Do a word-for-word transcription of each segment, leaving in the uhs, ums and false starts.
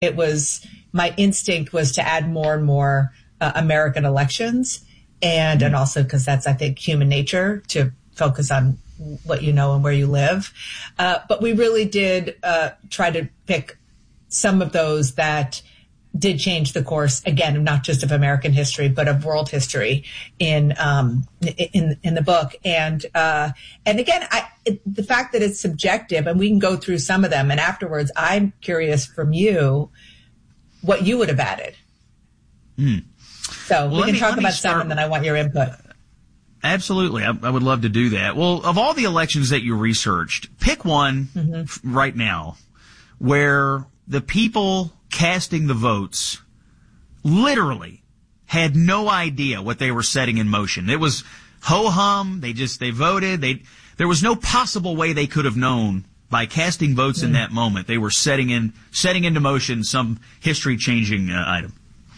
it was, my instinct was to add more and more uh, American elections. And, and also because that's, I think, human nature to focus on what you know and where you live. Uh, but we really did uh, try to pick some of those that did change the course, again, not just of American history, but of world history in um, in in the book. And uh, and again, I, it, the fact that it's subjective, and we can go through some of them, and afterwards, I'm curious from you what you would have added. Mm. So well, we can me, talk about start, some, and then I want your input. Absolutely. I, I would love to do that. Well, of all the elections that you researched, pick one mm-hmm. right now where the people casting the votes literally had no idea what they were setting in motion. It was ho-hum. They just, they voted. They, there was no possible way they could have known by casting votes mm-hmm. in that moment they were setting in, setting into motion some history-changing uh, item.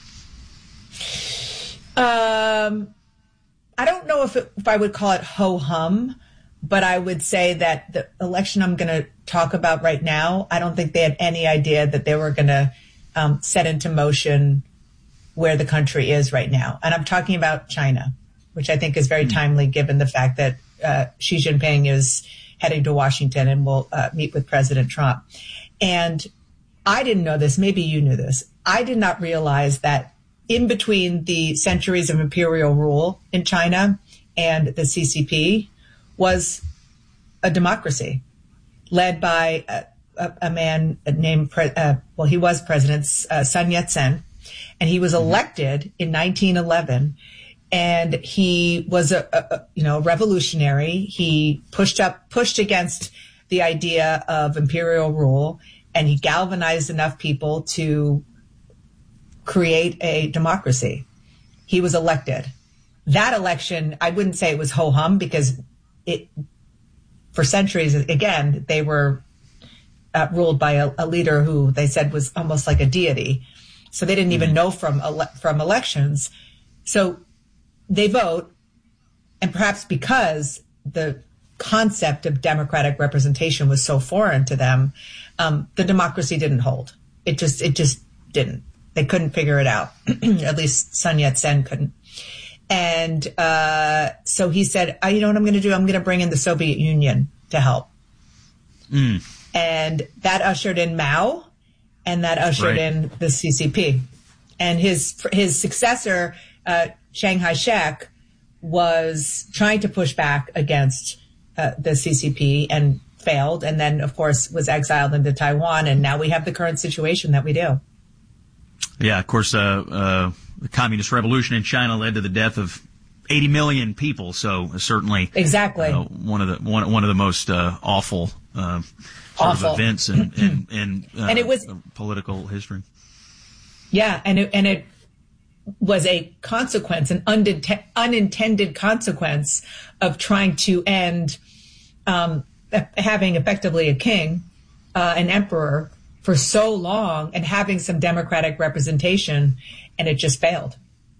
Um, I don't know if it, if I would call it ho-hum, but I would say that the election I'm going to talk about right now, I don't think they had any idea that they were going to um, set into motion where the country is right now. And I'm talking about China, which I think is very mm-hmm. timely given the fact that uh, Xi Jinping is heading to Washington and will uh, meet with President Trump. And I didn't know this. Maybe you knew this. I did not realize that in between the centuries of imperial rule in China and the C C P was a democracy led by a, a, a man named, uh, well, he was President uh, Sun Yat-sen, and he was elected in nineteen eleven. And he was a, a you know revolutionary. He pushed up, pushed against the idea of imperial rule, and he galvanized enough people to create a democracy. He was elected. That election, I wouldn't say it was ho-hum because it, for centuries, again, they were uh, ruled by a, a leader who they said was almost like a deity. So they didn't mm-hmm. even know from ele- from elections. So they vote, and perhaps because the concept of democratic representation was so foreign to them, um, the democracy didn't hold. It just it just didn't. They couldn't figure it out. At least Sun Yat-sen couldn't. And uh, so he said, oh, you know what I'm going to do? I'm going to bring in the Soviet Union to help. Mm. And that ushered in Mao, and that ushered right. in the C C P. And his his successor, uh, Chiang Kai-shek, was trying to push back against uh, the C C P and failed. And then, of course, was exiled into Taiwan. And now we have the current situation that we do. Yeah, of course, uh, uh, the communist revolution in China led to the death of eighty million people. So uh, certainly, exactly uh, one of the one one of the most uh, awful, uh, sort awful. of events in in, in uh, and it was political history. Yeah, and it, and it was a consequence, an undet- unintended consequence of trying to end um, having effectively a king, uh, an emperor, for so long and having some democratic representation, and it just failed.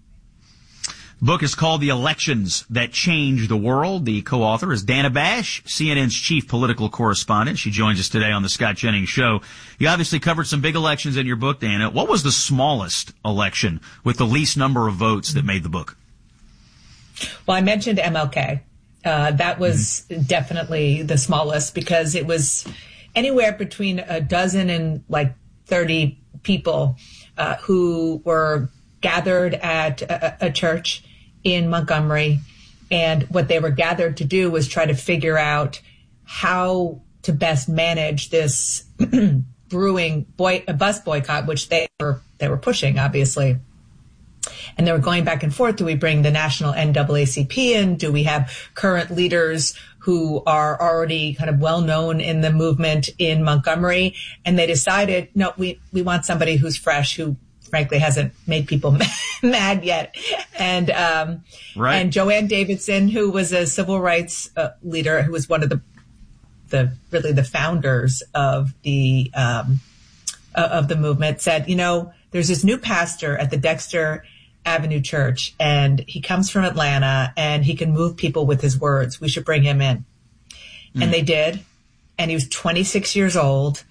The book is called The Elections That Changed the World. The co-author is Dana Bash, C N N's chief political correspondent. She joins us today on the Scott Jennings Show. You obviously covered some big elections in your book, Dana. What was the smallest election with the least number of votes that made the book? Well, I mentioned M L K. Uh, that was mm-hmm. definitely the smallest because it was anywhere between a dozen and like thirty people uh, who were gathered at a, a church in Montgomery. And what they were gathered to do was try to figure out how to best manage this brewing boy, a bus boycott, which they were, they were pushing, obviously. And they were going back and forth. Do we bring the national N double A C P in? Do we have current leaders who are already kind of well known in the movement in Montgomery? And they decided, no, we, we want somebody who's fresh, who frankly hasn't made people mad yet. And, um, right. and Joanne Davidson, who was a civil rights uh, leader, who was one of the, the, really the founders of the, um, uh, of the movement, said, you know, there's this new pastor at the Dexter Avenue Church, and he comes from Atlanta, and he can move people with his words. We should bring him in. Mm. And they did. And he was twenty-six years old.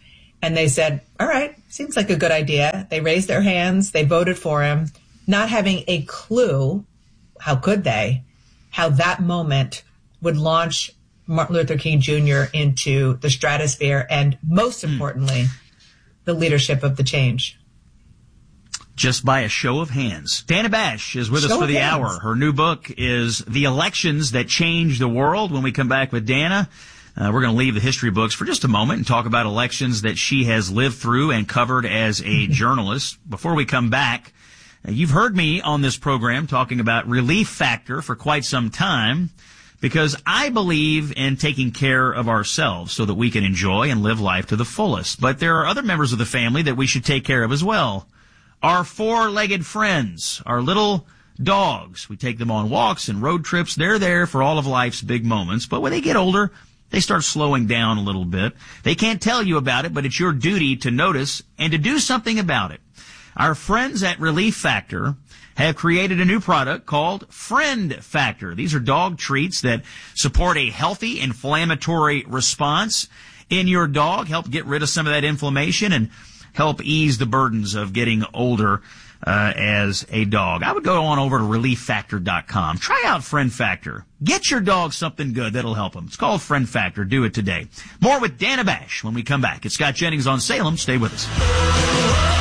And they said, all right, seems like a good idea. They raised their hands. They voted for him, not having a clue, how could they, how that moment would launch Martin Luther King Junior into the stratosphere and, most importantly, mm. the leadership of the change. Just by a show of hands. Dana Bash is with show us for the hands. hour. Her new book is The Elections That Changed the World. When we come back with Dana, uh, we're going to leave the history books for just a moment and talk about elections that she has lived through and covered as a journalist. Before we come back, uh, you've heard me on this program talking about Relief Factor for quite some time, because I believe in taking care of ourselves so that we can enjoy and live life to the fullest. But there are other members of the family that we should take care of as well. Our four-legged friends, our little dogs. We take them on walks and road trips. They're there for all of life's big moments. But when they get older, they start slowing down a little bit. They can't tell you about it, but it's your duty to notice and to do something about it. Our friends at Relief Factor have created a new product called Friend Factor. These are dog treats that support a healthy inflammatory response in your dog, help get rid of some of that inflammation, and help ease the burdens of getting older uh, as a dog. I would go on over to relief factor dot com. Try out Friend Factor. Get your dog something good that'll help them. It's called Friend Factor. Do it today. More with Dana Bash when we come back. It's Scott Jennings on Salem. Stay with us.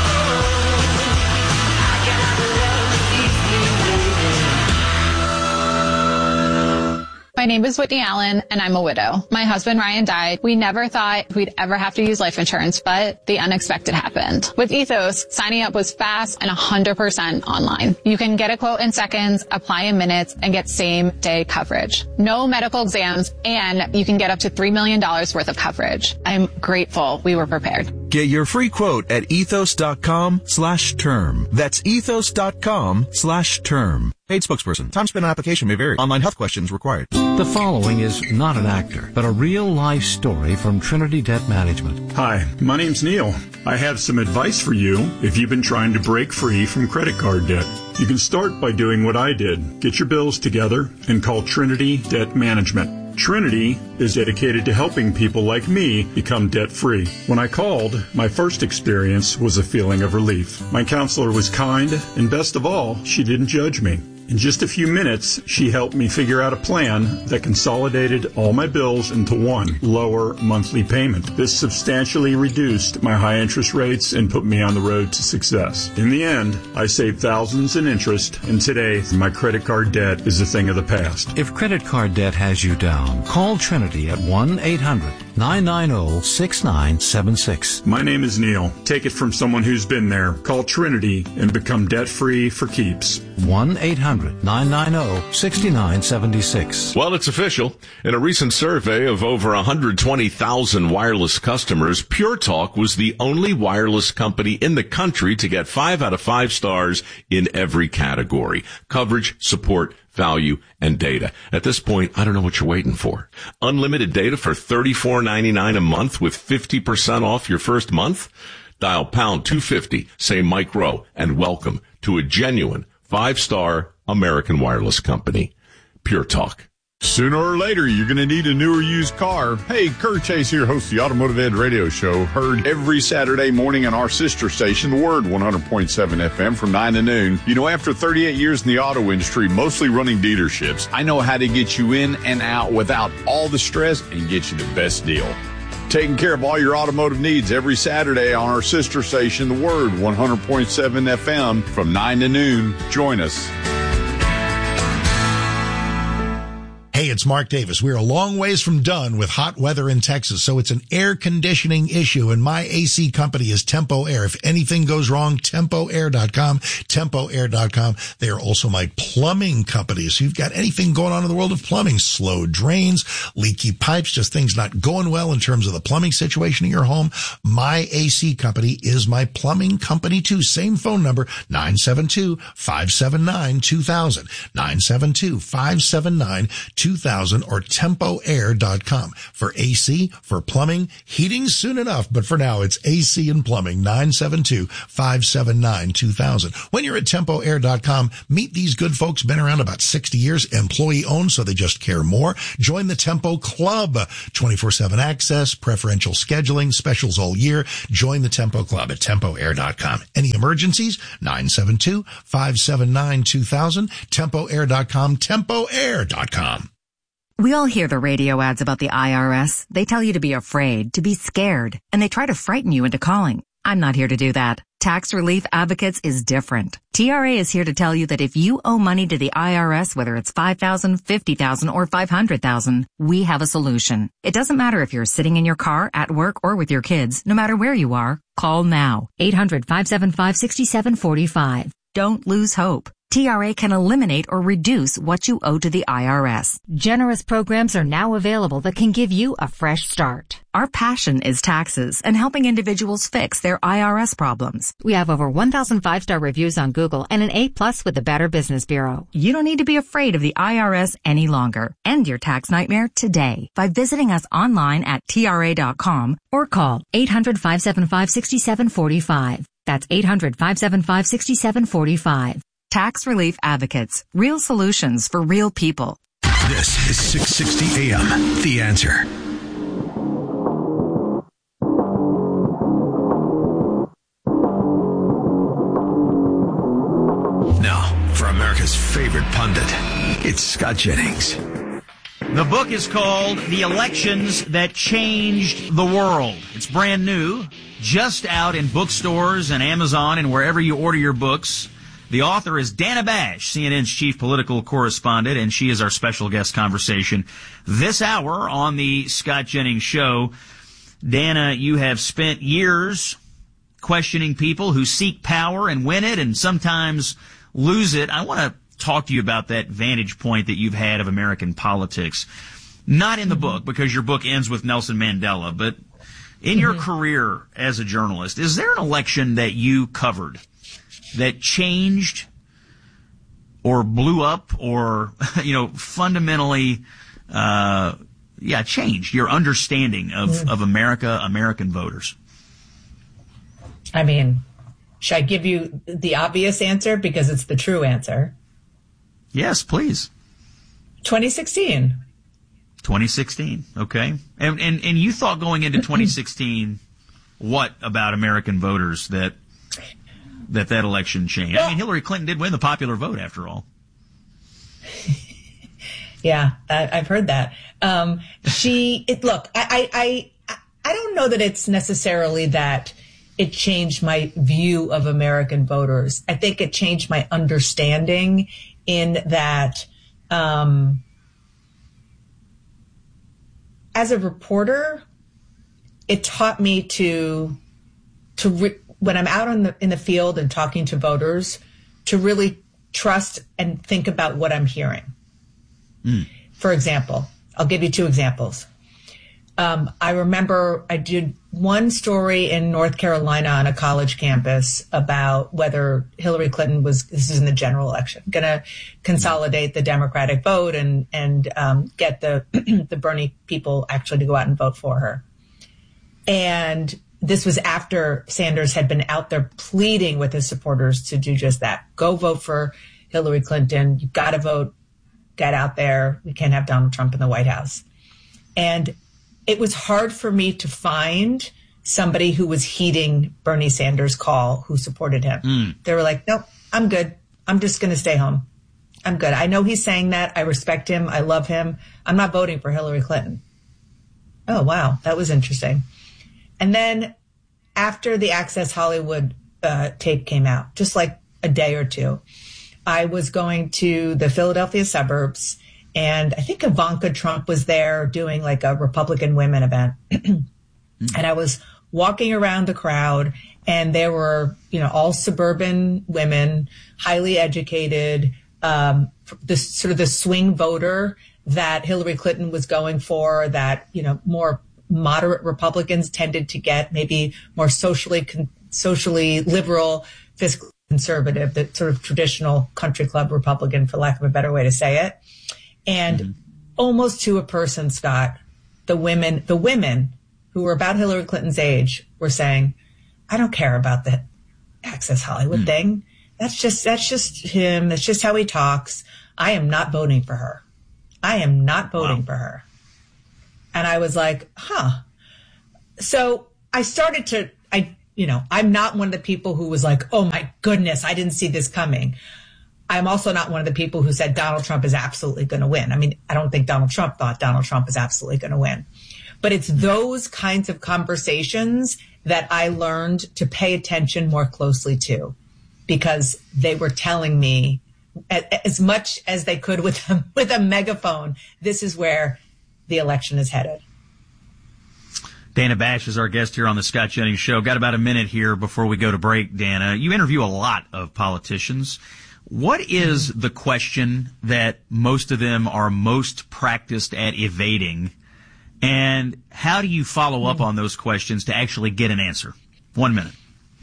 My name is Whitney Allen, and I'm a widow. My husband, Ryan, died. We never thought we'd ever have to use life insurance, but the unexpected happened. With Ethos, signing up was fast and one hundred percent online. You can get a quote in seconds, apply in minutes, and get same-day coverage. No medical exams, and you can get up to three million dollars worth of coverage. I'm grateful we were prepared. Get your free quote at ethos.com slash term. That's ethos.com slash term. Paid spokesperson. Time spent on application may vary. Online health questions required. The following is not an actor, but a real-life story from Trinity Debt Management. Hi, my name's Neil. I have some advice for you if you've been trying to break free from credit card debt. You can start by doing what I did. Get your bills together and call Trinity Debt Management. Trinity is dedicated to helping people like me become debt-free. When I called, my first experience was a feeling of relief. My counselor was kind, and best of all, she didn't judge me. In just a few minutes, she helped me figure out a plan that consolidated all my bills into one lower monthly payment. This substantially reduced my high interest rates and put me on the road to success. In the end, I saved thousands in interest, and today, my credit card debt is a thing of the past. If credit card debt has you down, call Trinity at one eight hundred nine nine zero six nine seven six. My name is Neil. Take it from someone who's been there. Call Trinity and become debt-free for keeps. one eight hundred nine nine zero six nine seven six. Well, it's official. In a recent survey of over one hundred twenty thousand wireless customers, Pure Talk was the only wireless company in the country to get five out of five stars in every category: coverage, support, value, and data. At this point, I don't know what you're waiting for. Unlimited data for thirty-four ninety-nine a month with fifty percent off your first month? Dial pound two fifty, say Mike Rowe, and welcome to a genuine five-star American wireless company. Pure Talk. Sooner or later, you're going to need a new or used car. Hey, Kurt Chase here, host of the Automotive Ed Radio Show, heard every Saturday morning on our sister station, The Word, one hundred point seven F M from nine to noon. You know, after thirty-eight years in the auto industry, mostly running dealerships, I know how to get you in and out without all the stress and get you the best deal. Taking care of all your automotive needs every Saturday on our sister station, The Word, one hundred point seven F M from nine to noon. Join us. Hey, it's Mark Davis. We're a long ways from done with hot weather in Texas, so it's an air conditioning issue, and my A C company is Tempo Air. If anything goes wrong, tempo air dot com, tempo air dot com. They are also my plumbing company, so you've got anything going on in the world of plumbing, slow drains, leaky pipes, just things not going well in terms of the plumbing situation in your home. My A C company is my plumbing company, too. Same phone number, nine seven two, five seven nine, two thousand, nine seven two, five seven nine, two thousand. two thousand or tempo air dot com. For A C, for plumbing, heating soon enough, but for now it's A C and plumbing, nine seven two, five seven nine, two thousand. When you're at tempo air dot com, meet these good folks, been around about sixty years, employee owned, so they just care more. Join the Tempo Club, twenty-four seven access, preferential scheduling, specials all year. Join the Tempo Club at tempo air dot com. Any emergencies? nine seven two, five seven nine, two thousand, tempo air dot com, tempo air dot com. We all hear the radio ads about the I R S. They tell you to be afraid, to be scared, and they try to frighten you into calling. I'm not here to do that. Tax Relief Advocates is different. T R A is here to tell you that if you owe money to the I R S, whether it's five thousand dollars, fifty thousand dollars, or five hundred thousand dollars, we have a solution. It doesn't matter if you're sitting in your car, at work, or with your kids. No matter where you are, call now. eight hundred, five seven five, six seven four five. Don't lose hope. T R A can eliminate or reduce what you owe to the I R S. Generous programs are now available that can give you a fresh start. Our passion is taxes and helping individuals fix their I R S problems. We have over one thousand five-star reviews on Google and an A plus with the Better Business Bureau. You don't need to be afraid of the I R S any longer. End your tax nightmare today by visiting us online at T R A dot com or call eight hundred, five seven five, six seven four five. That's eight hundred, five seven five, six seven four five. Tax Relief Advocates. Real solutions for real people. This is six sixty A M. The Answer. Now, for America's favorite pundit, it's Scott Jennings. The book is called The Elections That Changed the World. It's brand new, just out in bookstores and Amazon and wherever you order your books. The author is Dana Bash, C N N's chief political correspondent, and she is our special guest conversation this hour on the Scott Jennings Show. Dana, you have spent years questioning people who seek power and win it and sometimes lose it. I want to talk to you about that vantage point that you've had of American politics. Not in the book, because your book ends with Nelson Mandela, but in your mm-hmm. career as a journalist, is there an election that you covered that changed or blew up or, you know, fundamentally, uh, yeah, changed your understanding of, mm. of America, American voters? I mean, should I give you the obvious answer because it's the true answer? Yes, please. twenty sixteen. twenty sixteen. Okay. And, and, and you thought going into twenty sixteen, what about American voters that, that that election changed? Well, I mean, Hillary Clinton did win the popular vote after all. Yeah, I, I've heard that. Um, she, it, look, I, I, I, I don't know that it's necessarily that it changed my view of American voters. I think it changed my understanding in that, um, as a reporter, it taught me to, to, re- when I'm out in the, in the field and talking to voters, to really trust and think about what I'm hearing. Mm. For example, I'll give you two examples. Um, I remember I did one story in North Carolina on a college campus about whether Hillary Clinton was, this is in the general election, going to consolidate the Democratic vote and, and um, get the, the Bernie people actually to go out and vote for her. And this was after Sanders had been out there pleading with his supporters to do just that. Go vote for Hillary Clinton. You've got to vote. Get out there. We can't have Donald Trump in the White House. And it was hard for me to find somebody who was heeding Bernie Sanders' call, who supported him. Mm. They were like, nope, I'm good. I'm just going to stay home. I'm good. I know he's saying that. I respect him. I love him. I'm not voting for Hillary Clinton. Oh, wow. That was interesting. And then after the Access Hollywood uh, tape came out, just like a day or two, I was going to the Philadelphia suburbs, and I think Ivanka Trump was there doing like a Republican women event. And I was walking around the crowd, and there were, you know, all suburban women, highly educated, um, this sort of the swing voter that Hillary Clinton was going for, that, you know, more moderate Republicans tended to get, maybe more socially, socially liberal, fiscally conservative, the sort of traditional country club Republican, for lack of a better way to say it. And mm-hmm. almost to a person, Scott, the women, the women who were about Hillary Clinton's age were saying, I don't care about the Access Hollywood mm. thing. That's just, that's just him. That's just how he talks. I am not voting for her. I am not voting wow. for her. And I was like, huh. So I started to, I, you know, I'm not one of the people who was like, oh my goodness, I didn't see this coming. I'm also not one of the people who said Donald Trump is absolutely going to win. I mean, I don't think Donald Trump thought Donald Trump is absolutely going to win. But it's those kinds of conversations that I learned to pay attention more closely to, because they were telling me as much as they could with a, with a megaphone, this is where the election is headed. Dana Bash is our guest here on the Scott Jennings Show. Got about a minute here before we go to break, Dana. You interview a lot of politicians. What is the question that most of them are most practiced at evading? And how do you follow up on those questions to actually get an answer? One minute.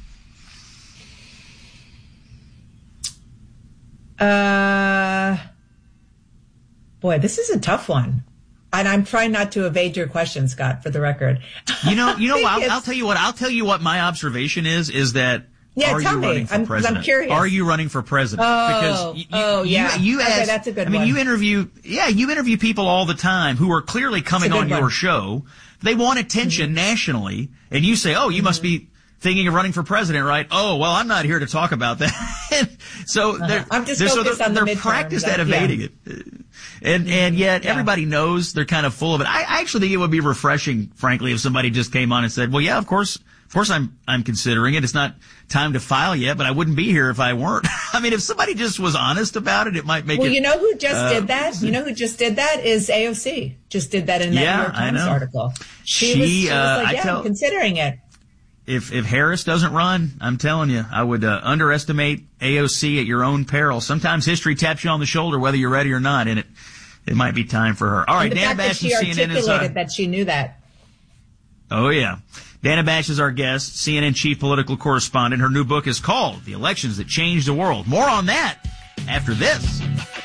Uh, boy, this is a tough one. And I'm trying not to evade your question, Scott, for the record. You know, you know, I'll, I'll tell you what, I'll tell you what my observation is, is that yeah, are tell you me. running for I'm, president? I'm curious. Are you running for president? Oh, because you, oh you, yeah. You, you ask, okay, that's a good I mean, one. you interview, yeah, you interview people all the time who are clearly coming on your one. show. They want attention mm-hmm. nationally, and you say, oh, you mm-hmm. must be thinking of running for president, right? Oh, well, I'm not here to talk about that. so uh-huh. they're, I'm just they're, focused so they're, on the they're midterms. practiced at yeah. evading it. And, and yet yeah. everybody knows they're kind of full of it. I, I actually think it would be refreshing, frankly, if somebody just came on and said, well, yeah, of course, of course I'm, I'm considering it. It's not time to file yet, but I wouldn't be here if I weren't. I mean, if somebody just was honest about it, it might make well, it. Well, you know who just uh, did that? You know who just did that is A O C. Just did that in that yeah, New York Times article. She, she was, she was uh, like, yeah, I tell, I'm considering it. If if Harris doesn't run, I'm telling you, I would uh, underestimate A O C at your own peril. Sometimes history taps you on the shoulder, whether you're ready or not, and it it might be time for her. All right, Dana Bash from C N N is uh, that she knew that. Oh yeah, Dana Bash is our guest, C N N chief political correspondent. Her new book is called "The Elections That Changed the World." More on that after this.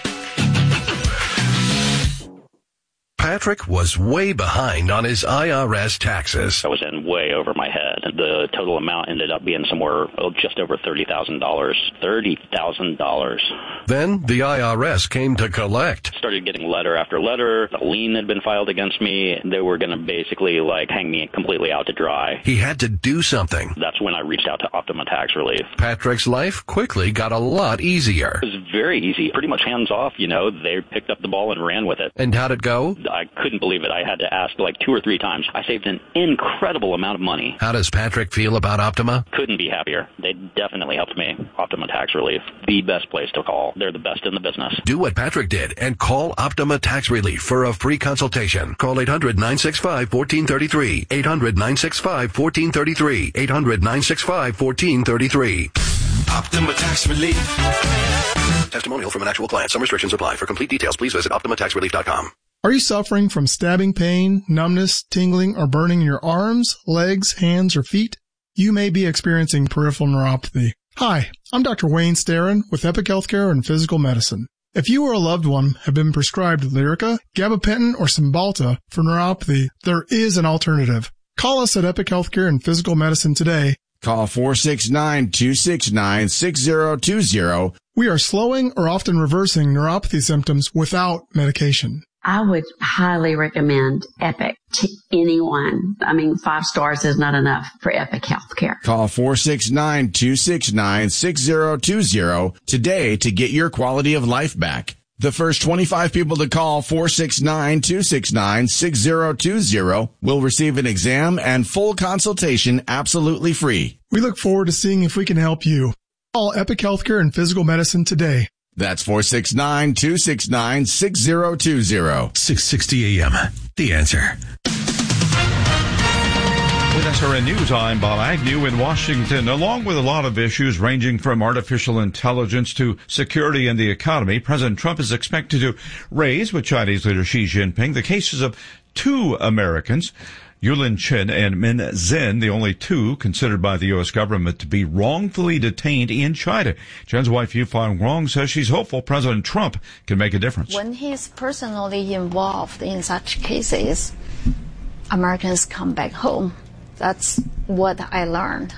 Patrick was way behind on his I R S taxes. I was in way over my head. The total amount ended up being somewhere oh, just over thirty thousand dollars. thirty thousand dollars. Then the I R S came to collect. Started getting letter after letter. A lien had been filed against me. They were going to basically like hang me completely out to dry. He had to do something. That's when I reached out to Optima Tax Relief. Patrick's life quickly got a lot easier. It was very easy. Pretty much hands off, you know. They picked up the ball and ran with it. And how'd it go? I couldn't believe it. I had to ask like two or three times. I saved an incredible amount of money. How does Patrick feel about Optima? Couldn't be happier. They definitely helped me. Optima Tax Relief, the best place to call. They're the best in the business. Do what Patrick did and call Optima Tax Relief for a free consultation. Call eight hundred nine six five one four three three. eight hundred nine six five one four three three. eight hundred nine six five one four three three. Optima Tax Relief. Testimonial from an actual client. Some restrictions apply. For complete details, please visit optima tax relief dot com. Are you suffering from stabbing pain, numbness, tingling, or burning in your arms, legs, hands, or feet? You may be experiencing peripheral neuropathy. Hi, I'm Doctor Wayne Starrin with Epic Healthcare and Physical Medicine. If you or a loved one have been prescribed Lyrica, gabapentin, or Cymbalta for neuropathy, there is an alternative. Call us at Epic Healthcare and Physical Medicine today. Call four six nine, two six nine, six zero two zero. We are slowing or often reversing neuropathy symptoms without medication. I would highly recommend Epic to anyone. I mean, five stars is not enough for Epic Healthcare. Call four six nine, two six nine, six zero two zero today to get your quality of life back. The first twenty-five people to call four six nine, two six nine, six zero two zero will receive an exam and full consultation absolutely free. We look forward to seeing if we can help you. Call Epic Healthcare and Physical Medicine today. That's four six nine, two six nine, six zero two zero. six sixty A M. The Answer. With S R N News, I'm Bob Agnew in Washington. Along with a lot of issues ranging from artificial intelligence to security and the economy, President Trump is expected to raise with Chinese leader Xi Jinping the cases of two Americans Yulin Chen and Min Zhen, the only two considered by the U S government to be wrongfully detained in China. Chen's wife, Yifan Wang, says she's hopeful President Trump can make a difference. When he's personally involved in such cases, Americans come back home. That's what I learned.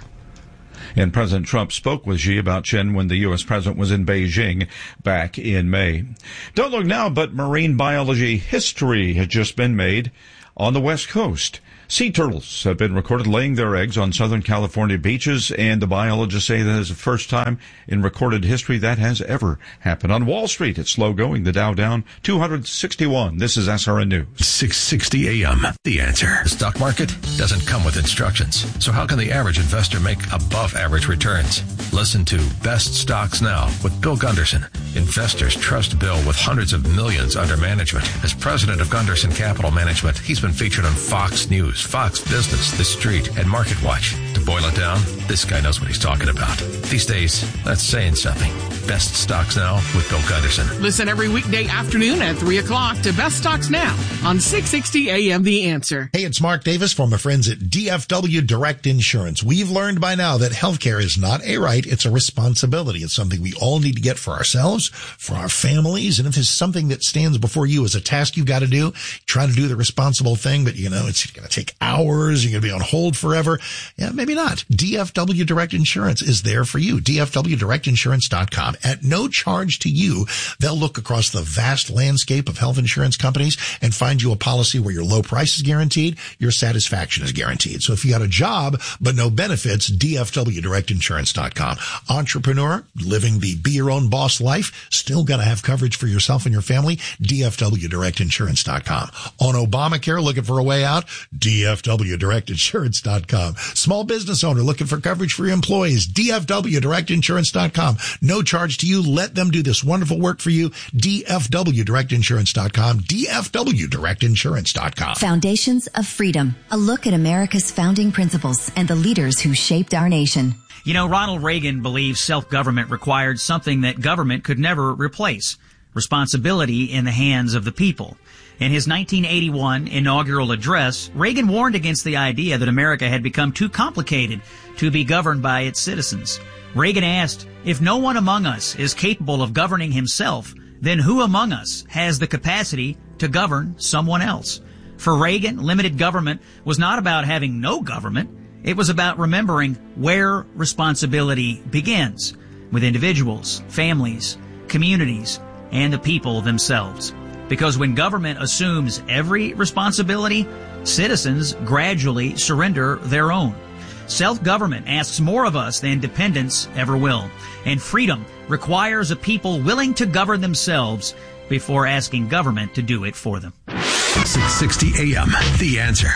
And President Trump spoke with Xi about Chen when the U S president was in Beijing back in May. Don't look now, but marine biology history has just been made on the West Coast. Sea turtles have been recorded laying their eggs on Southern California beaches, and the biologists say that is the first time in recorded history that has ever happened. On Wall Street, it's slow going. The Dow down two hundred sixty-one. This is S R N News. six sixty A M. The Answer. The stock market doesn't come with instructions. So how can the average investor make above average returns? Listen to Best Stocks Now with Bill Gunderson. Investors trust Bill with hundreds of millions under management. As president of Gunderson Capital Management, he's been featured on Fox News, Fox Business, The Street, and Market Watch. To boil it down, this guy knows what he's talking about. These days, that's saying something. Best Stocks Now with Bill Gunderson. Listen every weekday afternoon at three o'clock to Best Stocks Now on six sixty A M The Answer. Hey, it's Mark Davis from my friends at D F W Direct Insurance. We've learned by now that healthcare is not a right, it's a responsibility. It's something we all need to get for ourselves, for our families, and if there's something that stands before you as a task you've got to do, try to do the responsible thing, but you know, it's going to take hours, you're going to be on hold forever. Yeah, maybe not. D F W Direct Insurance is there for you. D F W direct insurance dot com. At no charge to you, they'll look across the vast landscape of health insurance companies and find you a policy where your low price is guaranteed, your satisfaction is guaranteed. So if you got a job but no benefits, D F W direct insurance dot com. Entrepreneur, living the be your own boss life, still got to have coverage for yourself and your family, D F W direct insurance dot com. On Obamacare, looking for a way out, D F W direct insurance dot com. Small business owner looking for coverage for your employees, D F W direct insurance dot com. No charge to you. Let them do this wonderful work for you, D F W direct insurance dot com, D F W direct insurance dot com. Foundations of Freedom, a look at America's founding principles and the leaders who shaped our nation. You know, Ronald Reagan believed self-government required something that government could never replace: responsibility in the hands of the people. In his nineteen eighty-one inaugural address, Reagan warned against the idea that America had become too complicated to be governed by its citizens. Reagan asked, if no one among us is capable of governing himself, then who among us has the capacity to govern someone else? For Reagan, limited government was not about having no government. It was about remembering where responsibility begins, with individuals, families, communities, and the people themselves. Because when government assumes every responsibility, citizens gradually surrender their own. Self-government asks more of us than dependence ever will. And freedom requires a people willing to govern themselves before asking government to do it for them. six sixty A M. The Answer.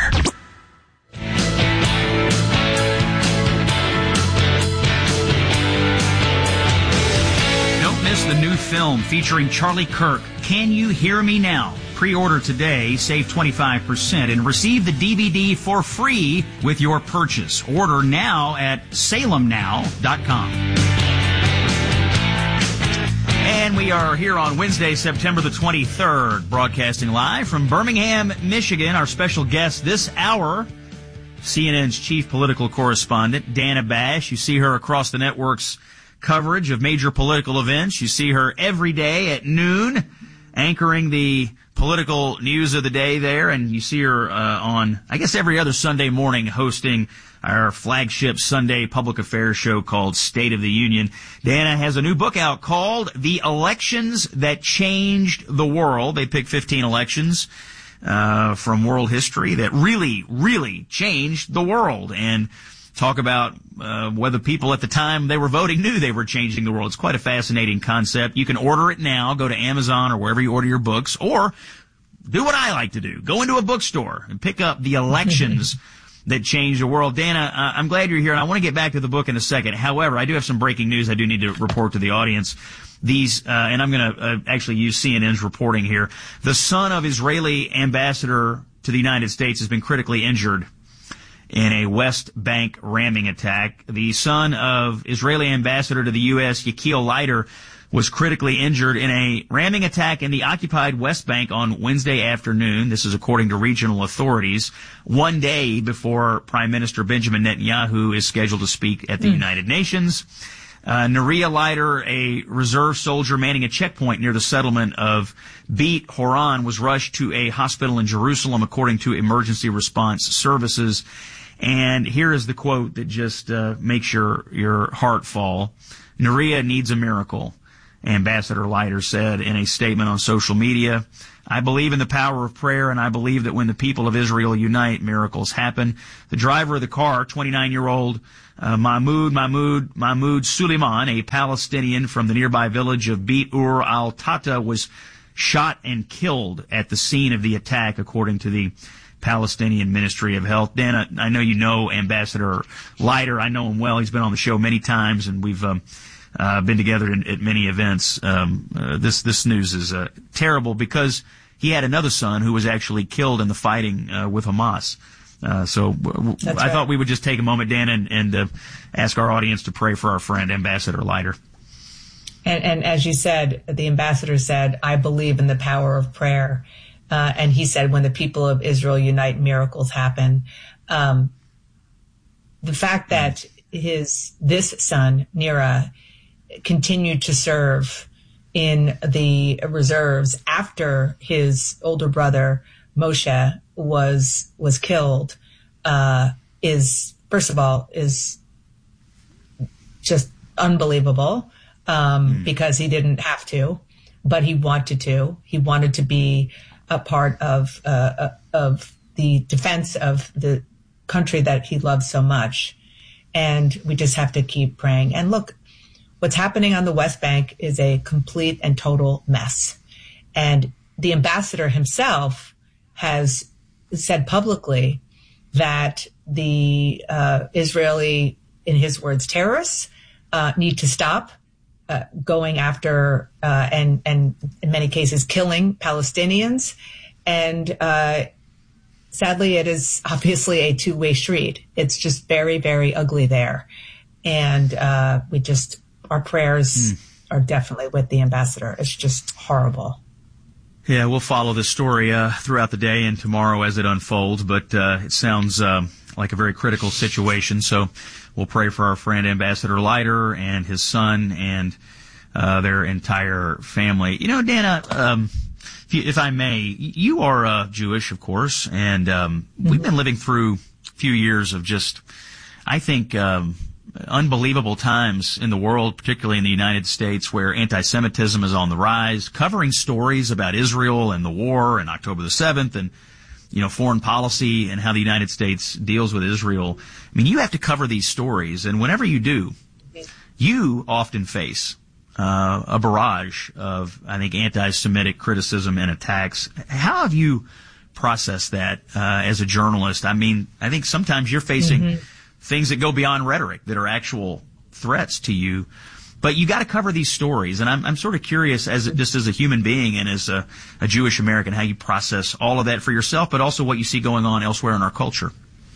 Don't miss the new film featuring Charlie Kirk, Can You Hear Me Now? Pre-order today, save twenty-five percent, and receive the D V D for free with your purchase. Order now at salem now dot com. And we are here on Wednesday, September the twenty-third, broadcasting live from Birmingham, Michigan. Our special guest this hour, C N N's chief political correspondent, Dana Bash. You see her across the network's coverage of major political events. You see her every day at noon, anchoring the political news of the day there, and you see her uh, on, I guess, every other Sunday morning hosting our flagship Sunday public affairs show called State of the Union. Dana has a new book out called The Elections That Changed the World. They picked fifteen elections uh from world history that really, really changed the world, and talk about uh, whether people at the time they were voting knew they were changing the world. It's quite a fascinating concept. You can order it now. Go to Amazon or wherever you order your books, or do what I like to do. Go into a bookstore and pick up The Elections That Changed the World. Dana, uh, I'm glad you're here, and I want to get back to the book in a second. However, I do have some breaking news I do need to report to the audience. These, uh, and I'm going to uh, actually use C N N's reporting here. The son of Israeli ambassador to the United States has been critically injured in a West Bank ramming attack. The son of Israeli ambassador to the U S, Yakil Leiter, was critically injured in a ramming attack in the occupied West Bank on Wednesday afternoon. This is according to regional authorities, one day before Prime Minister Benjamin Netanyahu is scheduled to speak at the mm. United Nations. Uh, Neria Leiter, a reserve soldier manning a checkpoint near the settlement of Beit Horon, was rushed to a hospital in Jerusalem, according to emergency response services. And here is the quote that just uh, makes your, your heart fall. Neria needs a miracle, Ambassador Leiter said in a statement on social media. I believe in the power of prayer, and I believe that when the people of Israel unite, miracles happen. The driver of the car, twenty-nine-year-old uh, Mahmoud Mahmoud Mahmoud Suleiman, a Palestinian from the nearby village of Beit Ur al-Tata, was shot and killed at the scene of the attack, according to the Palestinian Ministry of Health. Dan, I, I know you know Ambassador Leiter. I know him well. He's been on the show many times, and we've um, uh, been together in, at many events. Um, uh, this this news is uh, terrible because he had another son who was actually killed in the fighting uh, with Hamas. Uh, so w- I right. thought we would just take a moment, Dan, and, and uh, ask our audience to pray for our friend Ambassador Leiter. And, and as you said, the ambassador said, I believe in the power of prayer. Uh, and he said, when the people of Israel unite, miracles happen. Um, the fact that his, this son, Nira, continued to serve in the reserves after his older brother, Moshe, was, was killed, uh, is, first of all, is just unbelievable, um, mm. because he didn't have to, but he wanted to. He wanted to be a part of uh, of the defense of the country that he loves so much. And we just have to keep praying. And look, what's happening on the West Bank is a complete and total mess. And the ambassador himself has said publicly that the uh, Israeli, in his words, terrorists uh, need to stop Uh, going after uh, and and in many cases killing Palestinians, and uh, sadly, it is obviously a two-way street. It's just very, very ugly there, and uh, we just our prayers mm. are definitely with the ambassador. It's just horrible. Yeah, we'll follow this story uh, throughout the day and tomorrow as it unfolds, but uh, it sounds uh, like a very critical situation. So we'll pray for our friend Ambassador Leiter and his son and uh, their entire family. You know, Dana, um, if, you, if I may, you are uh, Jewish, of course, and um, mm-hmm. we've been living through a few years of just, I think, um, unbelievable times in the world, particularly in the United States, where anti-Semitism is on the rise, covering stories about Israel and the war and October the seventh and, you know, foreign policy and how the United States deals with Israel. I mean, you have to cover these stories, and whenever you do, you often face uh, a barrage of, I think, anti-Semitic criticism and attacks. How have you processed that uh, as a journalist? I mean, I think sometimes you're facing mm-hmm. things that go beyond rhetoric, that are actual threats to you. But you got to cover these stories, and I'm, I'm sort of curious, as just as a human being and as a, a Jewish American, how you process all of that for yourself, but also what you see going on elsewhere in our culture.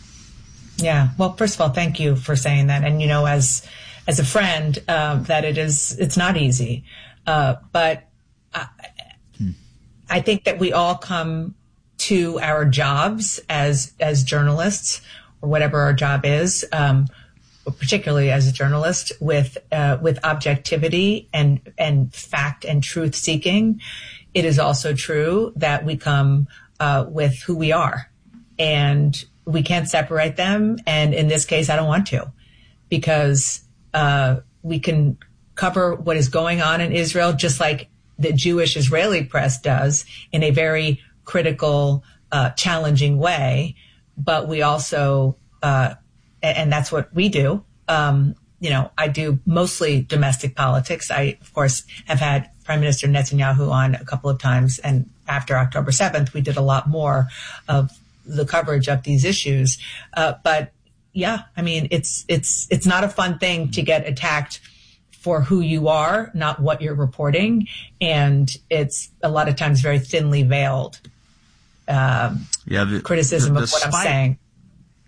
Yeah. Well, first of all, thank you for saying that. And you know, as as a friend, um, that it is it's not easy, uh, but I, hmm. I think that we all come to our jobs as as journalists, or whatever our job is. Um, particularly as a journalist, with uh, with objectivity and and fact and truth seeking. It is also true that we come uh, with who we are, and we can't separate them. And in this case, I don't want to, because uh, we can cover what is going on in Israel just like the Jewish Israeli press does, in a very critical, uh, challenging way. But we also uh, and that's what we do. Um, you know, I do mostly domestic politics. I, of course, have had Prime Minister Netanyahu on a couple of times. And after October seventh, we did a lot more of the coverage of these issues. Uh, but yeah, I mean, it's, it's, it's not a fun thing to get attacked for who you are, not what you're reporting. And it's a lot of times very thinly veiled, um, yeah, the, criticism the, the of what spike- I'm saying.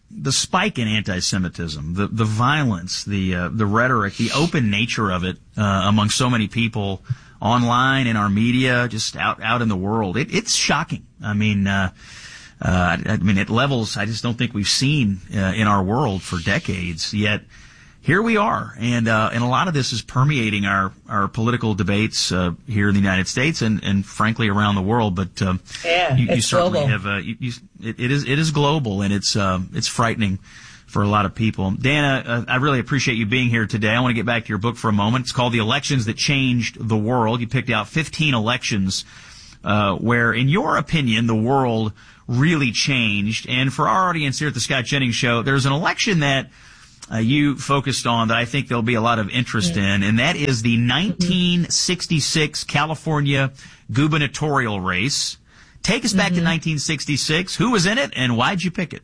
the spike in anti-Semitism, the the violence, the uh, the rhetoric, the open nature of it uh, among so many people online, in our media, just out out in the world, it, it's shocking. I mean, uh, uh, I mean, at levels I just don't think we've seen uh, in our world for decades. Yet here we are, and uh, and a lot of this is permeating our our political debates uh, here in the United States and, and frankly around the world. But um, yeah, you, you it's certainly global. have uh, you, you, it, it is it is global, and it's um, it's frightening for a lot of people. Dana, uh, I really appreciate you being here today. I want to get back to your book for a moment. It's called The Elections That Changed the World. You picked out fifteen elections uh, where, in your opinion, the world really changed. And for our audience here at the Scott Jennings Show, there's an election that uh, you focused on that I think there'll be a lot of interest mm-hmm. in, and that is the nineteen sixty-six California gubernatorial race. Take us back mm-hmm. to nineteen sixty-six. Who was in it, and why'd you pick it?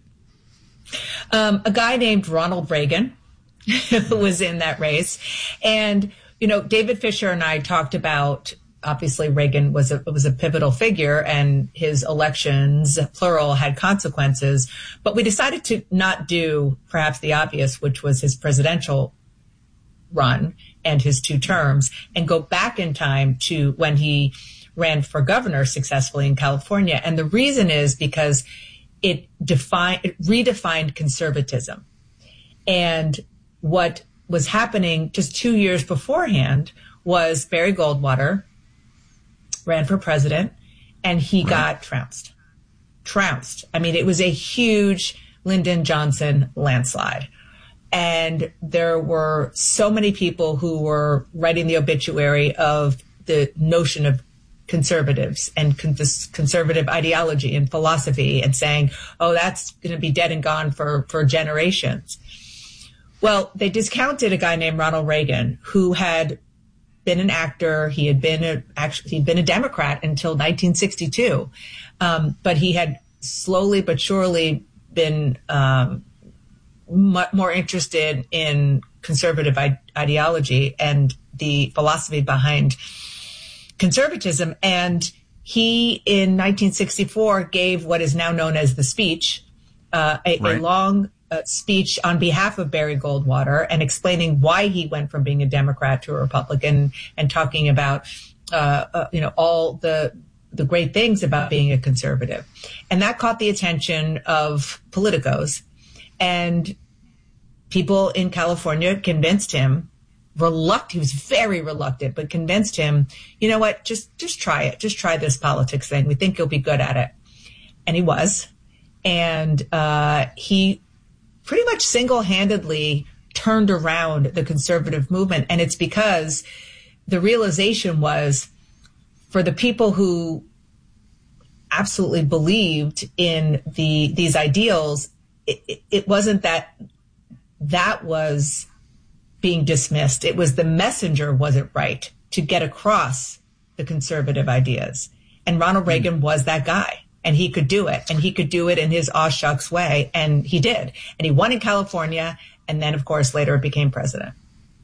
Um, a guy named Ronald Reagan who was in that race. And, you know, David Fisher and I talked about, obviously Reagan was a, was a pivotal figure and his elections, plural, had consequences. But we decided to not do perhaps the obvious, which was his presidential run and his two terms, and go back in time to when he ran for governor successfully in California. And the reason is because it defined, it redefined conservatism. And what was happening just two years beforehand was Barry Goldwater ran for president, and he right. got trounced. Trounced. I mean, it was a huge Lyndon Johnson landslide. And there were so many people who were writing the obituary of the notion of conservatives and con- this conservative ideology and philosophy, and saying, oh, that's going to be dead and gone for, for generations. Well, they discounted a guy named Ronald Reagan, who had been an actor. He had been a, actually, he'd been a Democrat until nineteen sixty-two. Um, but he had slowly but surely been um, much more interested in conservative I- ideology and the philosophy behind conservatism. And he, in nineteen sixty-four, gave what is now known as the speech, uh, a, right. a long uh, speech on behalf of Barry Goldwater, and explaining why he went from being a Democrat to a Republican, and talking about, uh, uh, you know, all the the great things about being a conservative. And that caught the attention of politicos, and people in California convinced him. Reluctant, he was very reluctant, but convinced him, you know what, just just try it. Just try this politics thing. We think you'll be good at it. And he was. And uh, he pretty much single-handedly turned around the conservative movement. And it's because the realization was, for the people who absolutely believed in the these ideals, it, it wasn't that that was being dismissed. It was the messenger wasn't right to get across the conservative ideas. And Ronald Reagan mm. was that guy, and he could do it, and he could do it in his aw shucks way. And he did. And he won in California. And then, of course, later became president.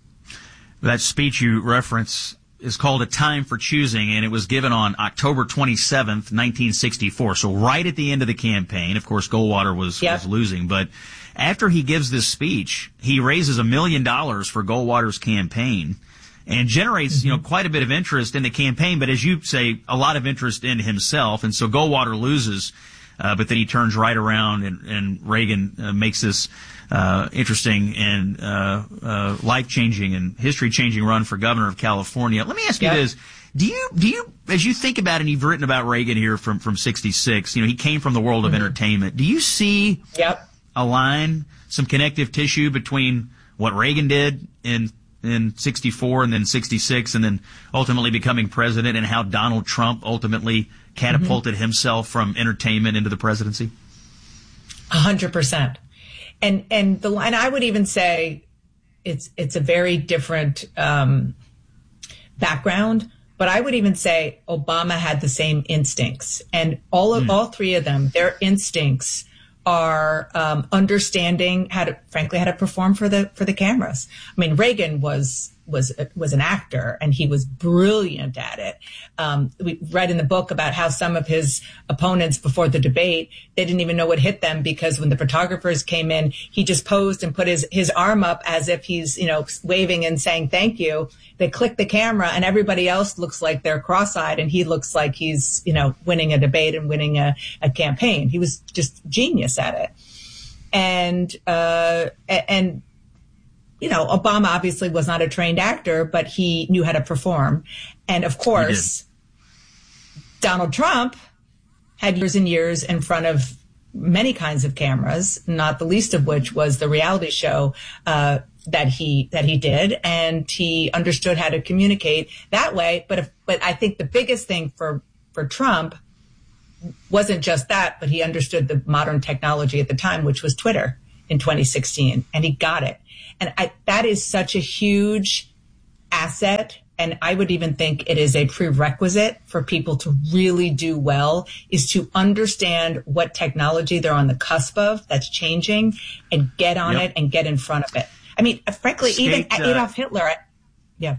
That speech you reference is called A Time for Choosing, and it was given on October twenty-seventh, nineteen sixty-four. So right at the end of the campaign. Of course, Goldwater was, yep. was losing, but after he gives this speech, he raises a million dollars for Goldwater's campaign and generates, mm-hmm. you know, quite a bit of interest in the campaign. But as you say, a lot of interest in himself. And so Goldwater loses, uh, but then he turns right around, and, and Reagan uh, makes this uh, interesting and uh, uh, life-changing and history-changing run for governor of California. Let me ask you yep. this. Do you, do you, as you think about it, and you've written about Reagan here from, from sixty-six, you know, he came from the world of mm-hmm. entertainment. Do you see yep. a line, some connective tissue between what Reagan did in in sixty-four and then sixty-six, and then ultimately becoming president, and how Donald Trump ultimately catapulted mm-hmm. himself from entertainment into the presidency? A hundred percent. And and the line, I would even say it's it's a very different um, background. But I would even say Obama had the same instincts, and all of mm. all three of them, their instincts are um, understanding how to, frankly, how to perform for the for the cameras. I mean, Reagan was was was an actor, and he was brilliant at it. Um, we read in the book about how some of his opponents before the debate, they didn't even know what hit them, because when the photographers came in, he just posed and put his, his arm up as if he's, you know, waving and saying thank you. They click the camera and everybody else looks like they're cross-eyed, and he looks like he's, you know, winning a debate and winning a, a campaign. He was just genius at it. And, uh, and, you know, Obama obviously was not a trained actor, but he knew how to perform. And of course, Donald Trump had years and years in front of many kinds of cameras, not the least of which was the reality show, uh, that he, that he did. And he understood how to communicate that way. But if, but I think the biggest thing for, for Trump wasn't just that, but he understood the modern technology at the time, which was Twitter in twenty sixteen, and he got it. And I, that is such a huge asset. And I would even think it is a prerequisite for people to really do well, is to understand what technology they're on the cusp of that's changing, and get on yep. it and get in front of it. I mean, frankly, Skate, even uh, Adolf Hitler, yeah.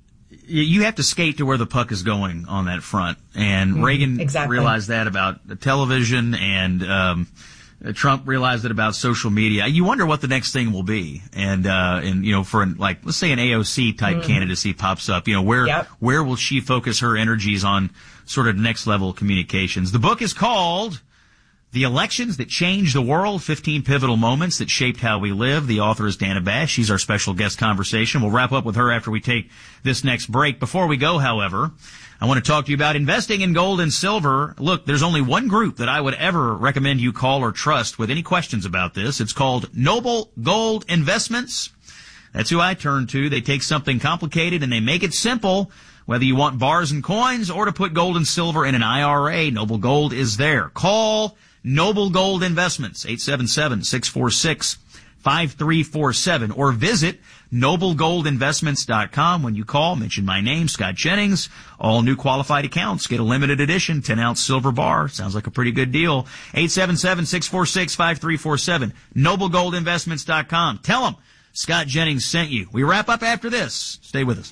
You have to skate to where the puck is going on that front. And mm, Reagan exactly. realized that about television, and um, Trump realized it about social media. You wonder what the next thing will be. And, uh, and you know, for an, like, let's say an A O C type mm. candidacy pops up, you know, where, yep. where will she focus her energies on sort of next level communications? The book is called The Elections That Changed the World, fifteen Pivotal Moments That Shaped How We Live. The author is Dana Bash. She's our special guest conversation. We'll wrap up with her after we take this next break. Before we go, however, I want to talk to you about investing in gold and silver. Look, there's only one group that I would ever recommend you call or trust with any questions about this. It's called Noble Gold Investments. That's who I turn to. They take something complicated and they make it simple. Whether you want bars and coins or to put gold and silver in an I R A, Noble Gold is there. Call Noble Gold Investments, eight seven seven, six four six, five three four seven, or visit noble gold investments dot com. When you call, mention my name, Scott Jennings. All new qualified accounts get a limited edition ten ounce silver bar. Sounds like a pretty good deal. eight seven seven, six four six, five three four seven, noble gold investments dot com. Tell them Scott Jennings sent you. We wrap up after this. Stay with us.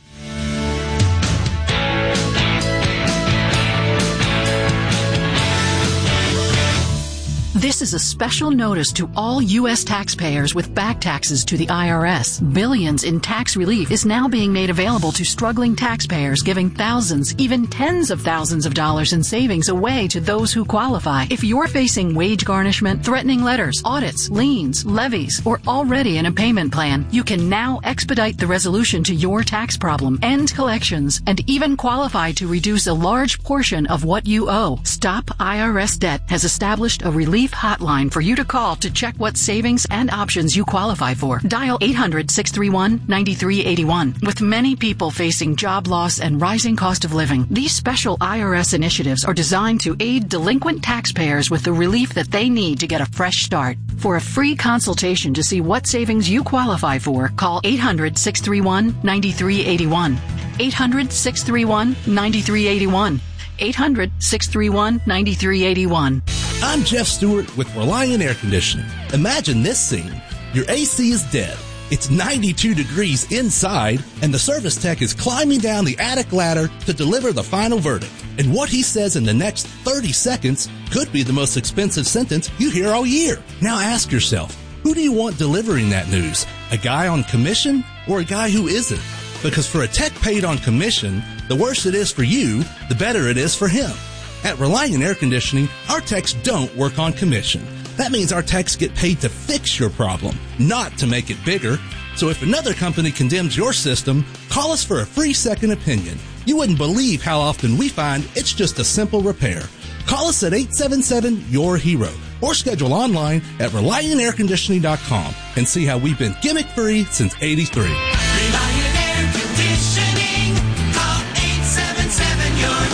This is a special notice to all U S taxpayers with back taxes to the I R S. Billions in tax relief is now being made available to struggling taxpayers, giving thousands, even tens of thousands of dollars in savings away to those who qualify. If you're facing wage garnishment, threatening letters, audits, liens, levies, or already in a payment plan, you can now expedite the resolution to your tax problem, end collections, and even qualify to reduce a large portion of what you owe. Stop I R S Debt has established a relief hotline for you to call to check what savings and options you qualify for. Dial eight hundred, six three one, nine three eight one. With many people facing job loss and rising cost of living, these special I R S initiatives are designed to aid delinquent taxpayers with the relief that they need to get a fresh start. For a free consultation to see what savings you qualify for, call eight hundred, six three one, nine three eight one. eight hundred, six three one, nine three eight one. eight hundred, six three one, nine three eight one. I'm Jeff Stewart with Reliant Air Conditioning. Imagine this scene. Your A C is dead. It's ninety-two degrees inside, and the service tech is climbing down the attic ladder to deliver the final verdict. And what he says in the next thirty seconds could be the most expensive sentence you hear all year. Now ask yourself, who do you want delivering that news? A guy on commission or a guy who isn't? Because for a tech paid on commission, the worse it is for you, the better it is for him. At Reliant Air Conditioning, our techs don't work on commission. That means our techs get paid to fix your problem, not to make it bigger. So if another company condemns your system, call us for a free second opinion. You wouldn't believe how often we find it's just a simple repair. Call us at eight seven seven, Y O U R hero or schedule online at reliant air conditioning dot com and see how we've been gimmick-free since eighty-three. Reliant Air Conditioning. Call eight seven seven, Y O U R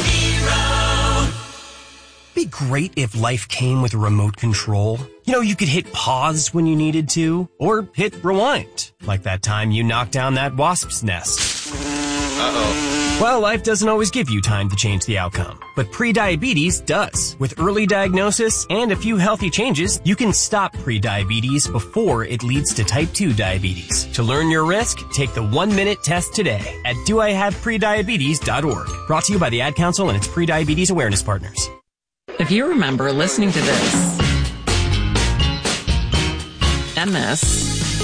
hero. Be great if life came with a remote control. You know, you could hit pause when you needed to, or hit rewind, like that time you knocked down that wasp's nest. Uh-oh. Well, life doesn't always give you time to change the outcome, but prediabetes does. With early diagnosis and a few healthy changes, you can stop prediabetes before it leads to type two diabetes. To learn your risk, take the one-minute test today at do I have prediabetes dot org. Brought to you by the Ad Council and its prediabetes awareness partners. If you remember listening to this and this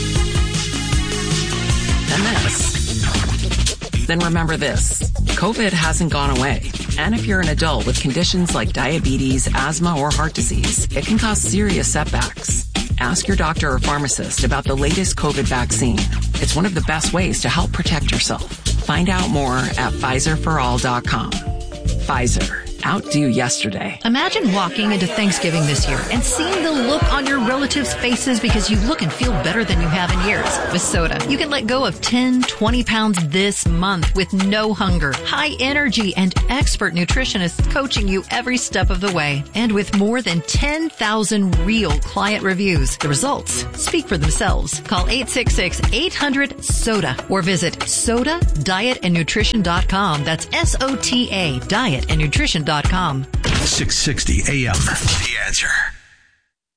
and this, then remember this. COVID hasn't gone away. And if you're an adult with conditions like diabetes, asthma, or heart disease, it can cause serious setbacks. Ask your doctor or pharmacist about the latest COVID vaccine. It's one of the best ways to help protect yourself. Find out more at Pfizer for all dot com. Pfizer. Outdo yesterday. Imagine walking into Thanksgiving this year and seeing the look on your relatives' faces because you look and feel better than you have in years. With Soda, you can let go of ten, twenty pounds this month with no hunger, high energy, and expert nutritionists coaching you every step of the way. And with more than ten thousand real client reviews, the results speak for themselves. Call eight six six, eight hundred, SODA or visit soda diet and nutrition dot com. That's S O T A, diet and nutrition dot com. six sixty A M. The Answer.